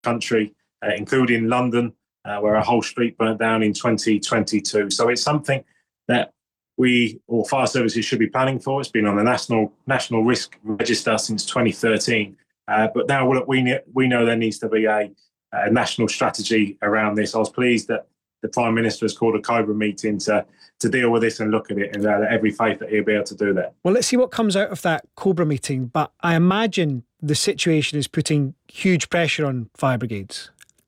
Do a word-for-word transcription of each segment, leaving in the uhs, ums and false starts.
country, uh, including London, uh, where a whole street burnt down in twenty twenty-two. So it's something that we, or fire services, should be planning for. It's been on the national national risk register since twenty thirteen. Uh, but now look, we, we know there needs to be a, a national strategy around this. I was pleased that the Prime Minister has called a COBRA meeting to, to deal with this and look at it, and uh, every faith that he'll be able to do that. Well, let's see what comes out of that COBRA meeting. But I imagine the situation is putting huge pressure on fire brigades.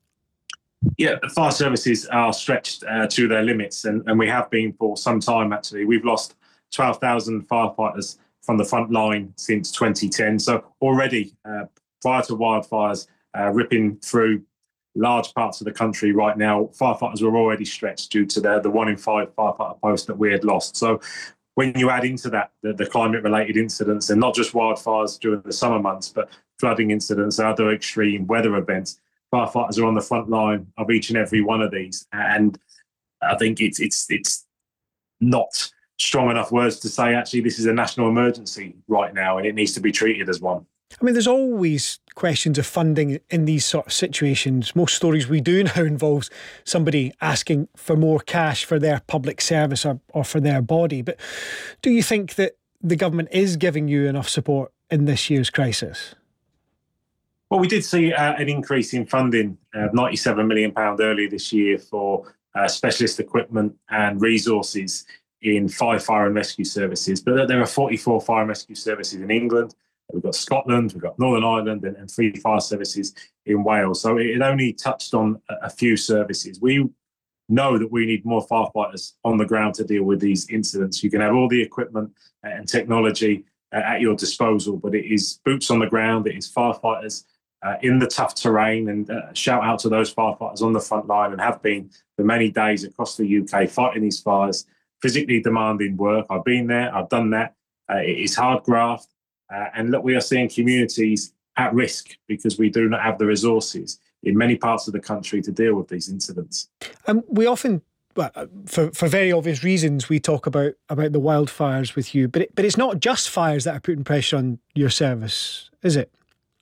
Yeah, the fire services are stretched uh, to their limits, and, and we have been for some time, actually. We've lost twelve thousand firefighters from the front line since twenty ten. So already, uh, prior to wildfires uh, ripping through large parts of the country right now, firefighters were already stretched due to the, the one in five firefighter post that we had lost. So when you add into that the, the climate-related incidents, and not just wildfires during the summer months, but flooding incidents and other extreme weather events, firefighters are on the front line of each and every one of these. And I think it's it's it's not strong enough words to say, actually, this is a national emergency right now, and it needs to be treated as one. I mean, there's always questions of funding in these sort of situations. Most stories we do now involves somebody asking for more cash for their public service or, or for their body. But do you think that the government is giving you enough support in this year's crisis? Well, we did see uh, an increase in funding of ninety-seven million pounds earlier this year for uh, specialist equipment and resources in five fire and rescue services. But there are forty-four fire and rescue services in England. We've got Scotland, we've got Northern Ireland, and, and three fire services in Wales. So it only touched on a, a few services. We know that we need more firefighters on the ground to deal with these incidents. You can have all the equipment and technology uh, at your disposal, but it is boots on the ground, it is firefighters uh, in the tough terrain, and uh, shout out to those firefighters on the front line and have been for many days across the U K fighting these fires, physically demanding work. I've been there, I've done that. Uh, it is hard graft. Uh, and look, we are seeing communities at risk because we do not have the resources in many parts of the country to deal with these incidents. Um, we often, well, for, for very obvious reasons, we talk about, about the wildfires with you, but it, but it's not just fires that are putting pressure on your service, is it?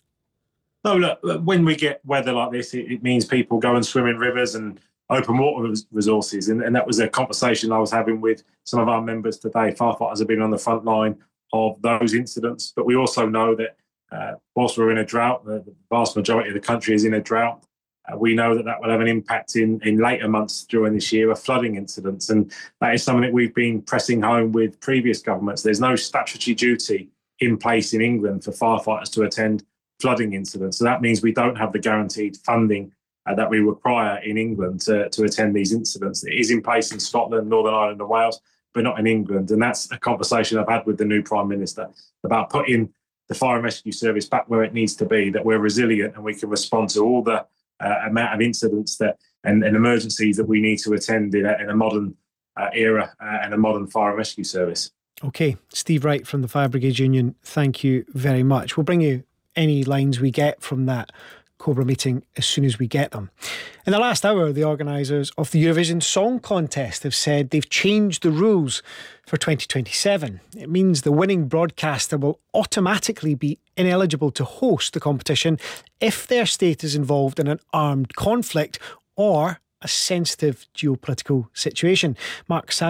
No, look, when we get weather like this, it, it means people go and swim in rivers and open water resources. And, and that was a conversation I was having with some of our members today. Firefighters have been on the front line of those incidents, but we also know that uh, whilst we're in a drought, the, the vast majority of the country is in a drought. Uh, we know that that will have an impact in, in later months during this year of flooding incidents, and that is something that we've been pressing home with previous governments. There's no statutory duty in place in England for firefighters to attend flooding incidents, so that means we don't have the guaranteed funding uh, that we require in England to, to attend these incidents. It is in place in Scotland, Northern Ireland and Wales, but not in England. And that's a conversation I've had with the new Prime Minister about putting the fire and rescue service back where it needs to be, that we're resilient and we can respond to all the uh, amount of incidents that and, and emergencies that we need to attend in a, in a modern uh, era uh, and a modern fire and rescue service. OK, Steve Wright from the Fire Brigade Union, thank you very much. We'll bring you any lines we get from that COBRA meeting as soon as we get them. In the last hour, the organisers of the Eurovision Song Contest have said they've changed the rules for twenty twenty-seven. It means the winning broadcaster will automatically be ineligible to host the competition if their state is involved in an armed conflict or a sensitive geopolitical situation. Mark Savage